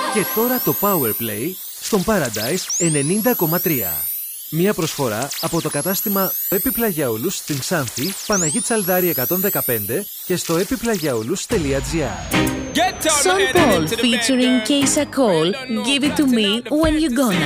Και τώρα το Powerplay στον Paradise 90,3. Μια προσφορά από το κατάστημα Επιπλαγιαούλους στην Ξάνθη, Παναγή Τσαλδάρη 115 και στο επιπλαγιαούλους.gr. Sean Paul featuring Keisha Cole, Give It To Me When You Gonna.